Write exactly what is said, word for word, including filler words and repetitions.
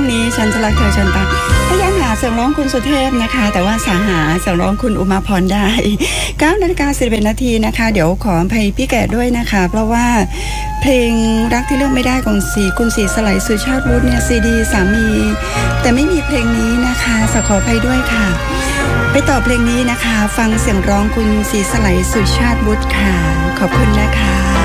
งนี้ฉันจะรักเธอจนตายพยายามหาเสียงร้องคุณสุเทพนะคะแต่ว่าสาหาเสียงร้องคุณอุมาพรได้ เก้านาฬิกาสิบเอ็ดนาทีนะคะเดี๋ยวขออภัยพี่แก่ด้วยนะคะเพราะว่าเพลงรักที่เลือกไม่ได้ของสีคุณสีสไลด์สุชาติวุฒิเนี่ยซีดีสามีแต่ไม่มีเพลงนี้นะคะขออภัยด้วยค่ะไปต่อเพลงนี้นะคะฟังเสียงร้องคุณสีสไลด์สุชาติวุฒิค่ะขอบคุณนะคะ